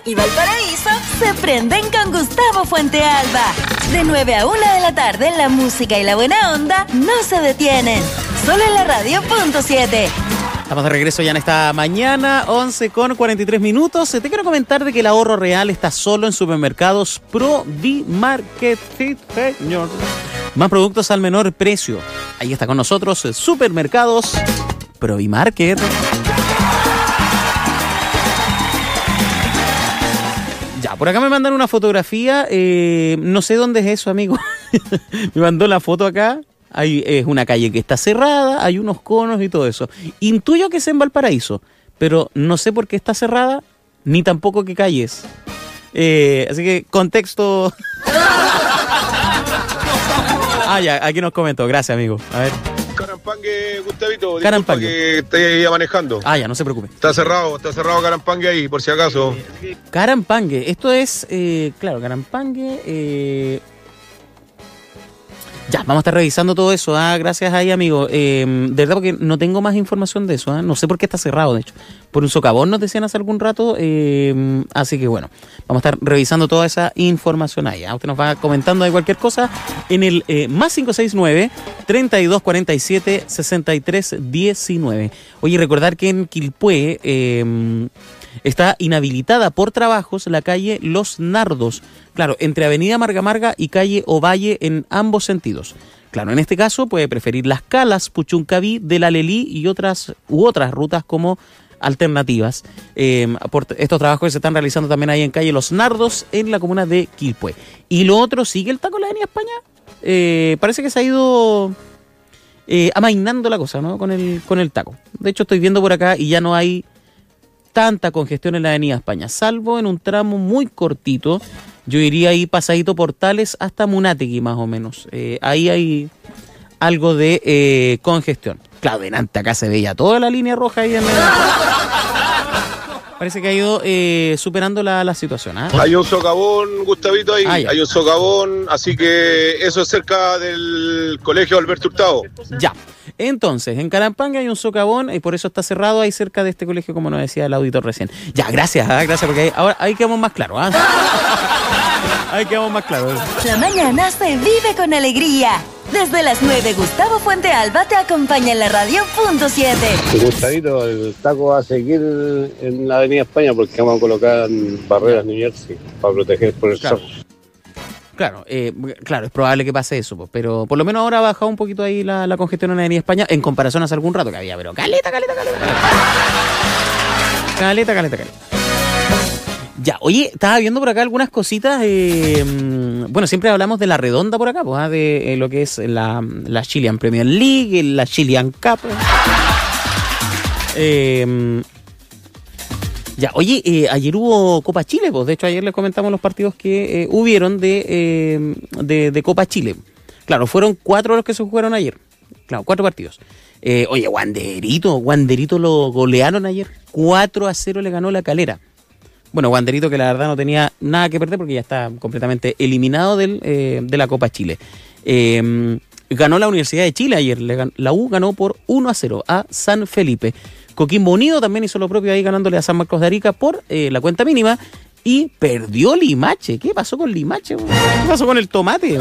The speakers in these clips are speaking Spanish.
y Valparaíso se prenden con Gustavo Fuentealba. De 9 a 1 de la tarde, la música y la buena onda no se detienen. Solo en la radio.7. Estamos de regreso ya en esta mañana, 11:43. Te quiero comentar de que el ahorro real está solo en supermercados Provimarket, señor. Más productos al menor precio. Ahí está con nosotros Supermercados Provimarket. Ya, por acá me mandan una fotografía. No sé dónde es eso, amigo. Me mandó la foto acá. Es una calle que está cerrada, hay unos conos y todo eso. Intuyo que es en Valparaíso, pero no sé por qué está cerrada, ni tampoco qué calle es. Así que, contexto... ya, aquí nos comentó. Gracias, amigo. A ver. Carampangue, Gustavito. Carampangue. Que esté ya manejando. Ya, no se preocupe. Está cerrado Carampangue ahí, por si acaso. Carampangue. Esto es, claro, Carampangue... Ya, vamos a estar revisando todo eso. Gracias ahí, amigo. De verdad, porque no tengo más información de eso. No sé por qué está cerrado, de hecho. Por un socavón nos decían hace algún rato. Así que bueno, vamos a estar revisando toda esa información ahí. Usted nos va comentando de cualquier cosa en el más 569-3247-6319. Oye, recordar que en Quilpué está inhabilitada por trabajos la calle Los Nardos. Claro, entre Avenida Marga Marga y calle Ovalle en ambos sentidos. Claro, en este caso puede preferir Las Calas, Puchuncaví, de la Lelí y otras rutas como alternativas. Por estos trabajos que se están realizando también ahí en calle Los Nardos, en la comuna de Quilpué. Y lo otro, ¿sigue el taco en la Avenida España? Parece que se ha ido amainando la cosa, ¿no? Con el taco. De hecho, estoy viendo por acá y ya no hay tanta congestión en la Avenida España, salvo en un tramo muy cortito. Yo iría ahí pasadito Portales hasta Munátegui, más o menos. Ahí hay algo de congestión. Claro, delante acá se veía toda la línea roja ahí en medio. Parece que ha ido superando la situación. Hay un socavón, Gustavito, ahí. Hay un socavón, así que eso es cerca del colegio Alberto Hurtado. Ya. Entonces, en Carampangue hay un socavón y por eso está cerrado ahí cerca de este colegio, como nos decía el auditor recién. Ya, gracias, porque ahí quedamos más claros. Ahí quedamos más claros. La mañana se vive con alegría. Desde las 9, Gustavo Fuentealba te acompaña en la radio.7. Gustavito, el taco va a seguir en la Avenida España porque vamos a colocar barreras New Jersey para proteger por el sol. Claro, es probable que pase eso, pues, pero por lo menos ahora ha bajado un poquito ahí la congestión en la Avenida España en comparación a hace algún rato que había, pero caleta. Ya, oye, estaba viendo por acá algunas cositas. Bueno, siempre hablamos de la redonda por acá, pues, de lo que es la Chilean Premier League, la Chilean Cup. Ya, oye, ayer hubo Copa Chile, pues. De hecho, ayer les comentamos los partidos que hubieron de Copa Chile. Claro, fueron 4 los que se jugaron ayer. Claro, 4 partidos. Oye, Wanderito lo golearon ayer. 4-0 le ganó La Calera. Bueno, Wanderito que la verdad no tenía nada que perder porque ya está completamente eliminado de la Copa Chile. Ganó la Universidad de Chile ayer. La U ganó por 1-0 a San Felipe. Coquimbo Unido también hizo lo propio ahí ganándole a San Marcos de Arica por la cuenta mínima. Y perdió Limache. ¿Qué pasó con Limache? ¿Qué pasó con el tomate?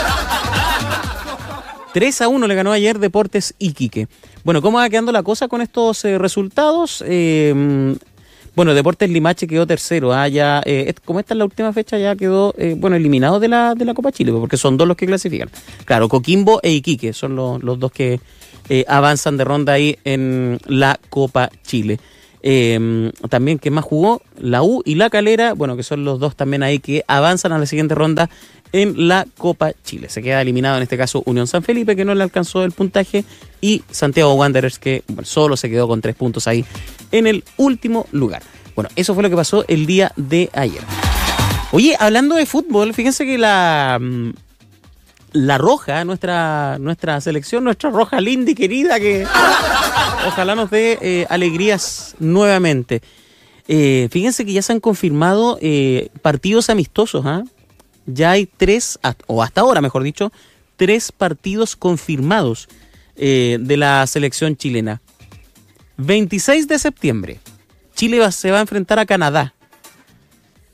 3-1 le ganó ayer Deportes Iquique. Bueno, ¿cómo va quedando la cosa con estos resultados? Bueno, Deportes Limache quedó tercero. Ya, como esta es la última fecha, ya quedó eliminado de la Copa Chile, porque son 2 los que clasifican. Claro, Coquimbo e Iquique son los 2 que avanzan de ronda ahí en la Copa Chile. También, ¿quién más jugó? La U y La Calera, bueno, que son los 2 también ahí que avanzan a la siguiente ronda en la Copa Chile. Se queda eliminado en este caso Unión San Felipe, que no le alcanzó el puntaje, y Santiago Wanderers, que solo se quedó con 3 puntos ahí en el último lugar. Bueno, eso fue lo que pasó el día de ayer. Oye, hablando de fútbol, fíjense que la Roja, nuestra selección, nuestra Roja linda y querida, que ojalá nos dé alegrías nuevamente. Fíjense que ya se han confirmado partidos amistosos. Ya hay 3, o hasta ahora mejor dicho, 3 partidos confirmados de la selección chilena. 26 de septiembre, Chile se va a enfrentar a Canadá.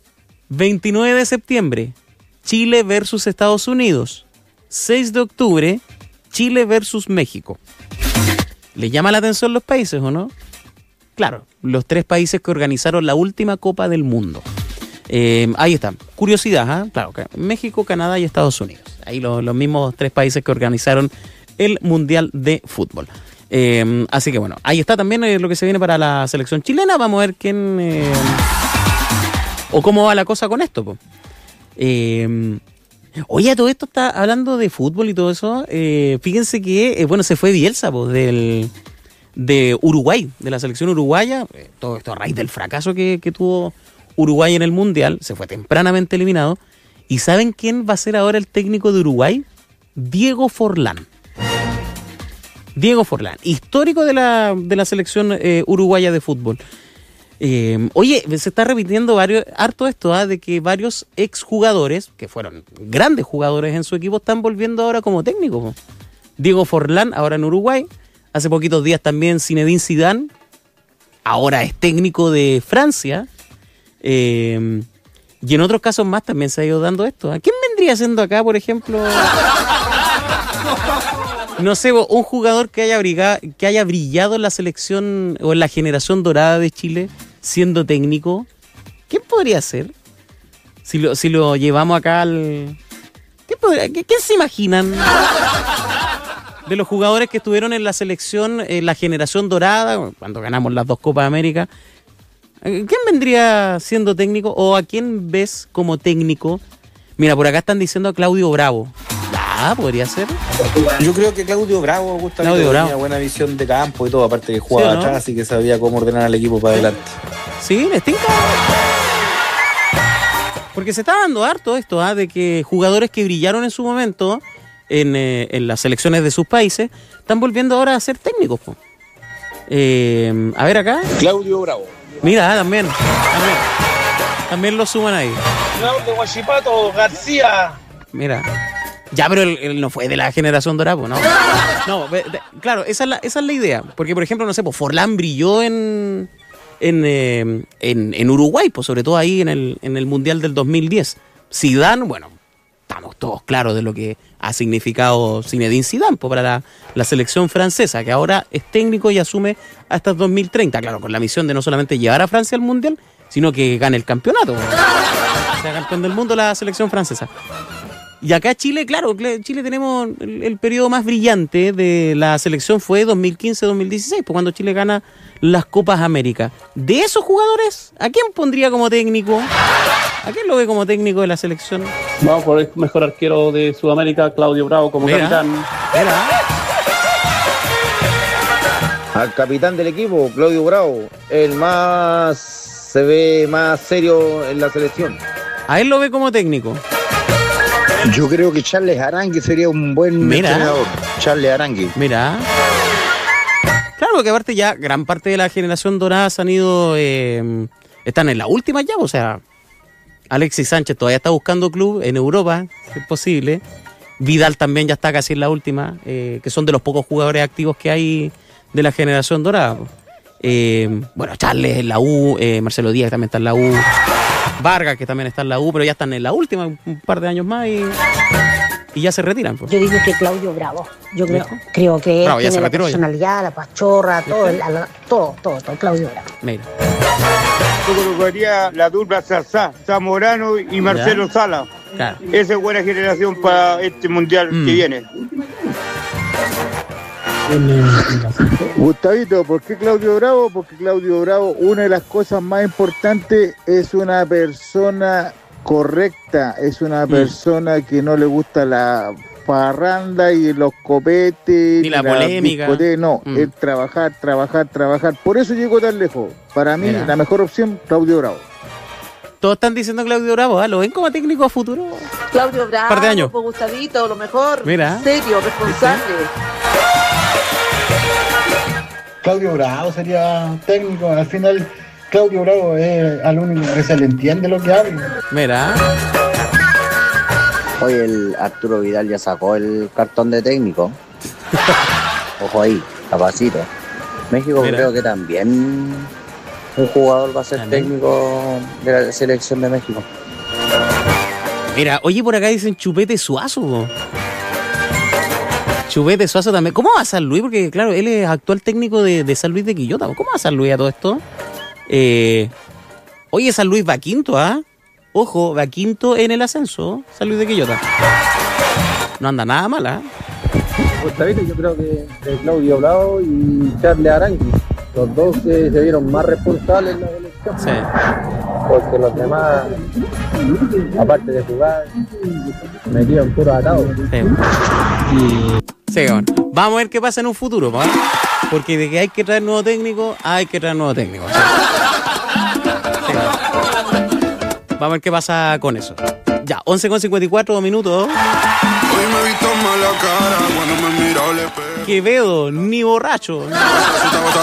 29 de septiembre, Chile versus Estados Unidos. 6 de octubre, Chile versus México. ¿Les llama la atención los países o no? Claro, los 3 países que organizaron la última Copa del Mundo. Ahí está. Curiosidad, ¿eh? Claro, México, Canadá y Estados Unidos. Ahí los mismos 3 países que organizaron el Mundial de Fútbol. Así que bueno, ahí está también lo que se viene para la selección chilena. Vamos a ver quién o cómo va la cosa con esto, po. Oye, todo esto está hablando de fútbol y todo eso. Fíjense que, se fue Bielsa, po, de Uruguay, de la selección uruguaya. Todo esto a raíz del fracaso que tuvo Uruguay en el Mundial. Se fue tempranamente eliminado. ¿Y saben quién va a ser ahora el técnico de Uruguay? Diego Forlán. Diego Forlán, histórico de la selección uruguaya de fútbol. Oye, se está repitiendo harto esto, de que varios exjugadores, que fueron grandes jugadores en su equipo, están volviendo ahora como técnicos. Diego Forlán, ahora en Uruguay. Hace poquitos días también Zinedine Zidane, ahora es técnico de Francia. Y en otros casos más también se ha ido dando esto. ¿Quién vendría siendo acá, por ejemplo? No sé, un jugador que haya brillado en la selección o en la generación dorada de Chile siendo técnico. ¿Quién podría ser? Si lo llevamos acá al... ¿Quién se imaginan? De los jugadores que estuvieron en la selección, en la generación dorada, cuando ganamos las 2 Copas de América. ¿Quién vendría siendo técnico o a quién ves como técnico? Mira, por acá están diciendo a Claudio Bravo. Podría ser. Yo creo que Claudio Bravo, Gustavo, tenía buena visión de campo y todo, aparte que jugaba atrás, así que sabía cómo ordenar al equipo para adelante. Sí, les tinca. Porque se está dando harto esto, de que jugadores que brillaron en su momento en las selecciones de sus países están volviendo ahora a ser técnicos. A ver acá. Claudio Bravo. Mira, también lo suman ahí. Claudio Guachipato García. Mira. Ya, pero él no fue de la generación dorada, ¿no? No, claro, esa es la idea. Porque, por ejemplo, no sé, Forlán brilló en Uruguay, pues sobre todo ahí en el Mundial del 2010. Zidane, bueno, estamos todos claros de lo que ha significado Zinedine Zidane pues, para la selección francesa, que ahora es técnico y asume hasta 2030, claro, con la misión de no solamente llevar a Francia al Mundial, sino que gane el campeonato. O sea, campeón del mundo la selección francesa. Y acá Chile, claro, Chile tenemos el periodo más brillante de la selección fue 2015-2016, pues cuando Chile gana las Copas América. De esos jugadores, ¿a quién pondría como técnico? ¿A quién lo ve como técnico de la selección? Vamos por el mejor arquero de Sudamérica, Claudio Bravo, como capitán. Al capitán del equipo, Claudio Bravo, se ve más serio en la selección. ¿A él lo ve como técnico? Yo creo que Charles Arangui sería un buen entrenador. Charles Arangui. Mira. Claro, que aparte ya gran parte de la generación dorada han ido... están en la última ya, o sea... Alexis Sánchez todavía está buscando club en Europa, si es posible. Vidal también ya está casi en la última, que son de los pocos jugadores activos que hay de la generación dorada. Bueno, Charles en la U, Marcelo Díaz también está en la U. Vargas, que también está en la U, pero ya están en la última, un par de años más y ya se retiran. Pues. Yo digo que Claudio Bravo. Yo creo que Bravo, tiene la personalidad, la pachorra, todo, Claudio Bravo. Mira. Yo colocaría la dupla Zamorano y Marcelo Sala. Claro. Esa es buena generación para este mundial que viene. Gustavito, ¿por qué Claudio Bravo? Porque Claudio Bravo, una de las cosas más importantes, es una persona correcta, es una persona que no le gusta la parranda y los copetes, ni la polémica. No, es trabajar. Por eso llegó tan lejos. Para mí, la mejor opción, Claudio Bravo. Todos están diciendo Claudio Bravo, ¿lo ven como técnico a futuro? Claudio Bravo, par de años. Gustavito, lo mejor, mira. Serio, responsable. Claudio Bravo sería técnico, al final Claudio Bravo es al único que se le entiende lo que habla. Mira. Oye, el Arturo Vidal ya sacó el cartón de técnico. Ojo ahí, capacito. México creo que también un jugador va a ser técnico de la selección de México. Mira, oye, por acá dicen Chupete Suazo. Chupete Suazo también. ¿Cómo va San Luis? Porque, claro, él es actual técnico de San Luis de Quillota. ¿Cómo va San Luis a todo esto? Oye, San Luis va quinto, ¿ah? Ojo, va quinto en el ascenso, San Luis de Quillota. No anda nada mal, ¿ah? Gustavito, yo creo que Claudio Bravo y Charles Arangui, los dos se vieron más responsables en la elección. Sí. Porque los demás, aparte de jugar, metían puro atado. Sí, bueno. Vamos a ver qué pasa en un futuro, ¿vale? Porque de que hay que traer nuevo técnico, hay que traer nuevo técnico. Sí. Vamos a ver qué pasa con eso. Ya, 11:54, 2 minutos. Quevedo, ni borracho.